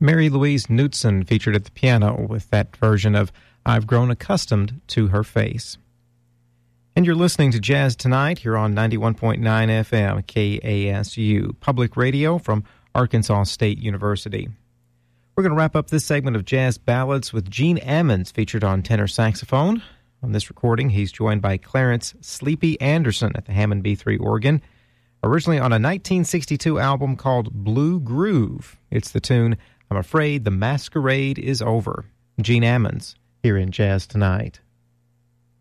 Mary Louise Knutson featured at the piano with that version of I've Grown Accustomed to Her Face. And you're listening to Jazz Tonight here on 91.9 FM KASU, public radio from Arkansas State University. We're going to wrap up this segment of Jazz Ballads with Gene Ammons featured on tenor saxophone. On this recording, he's joined by Clarence Sleepy Anderson at the Hammond B3 organ, originally on a 1962 album called Blue Groove. It's the tune I'm Afraid the Masquerade is Over. Gene Ammons here in Jazz Tonight.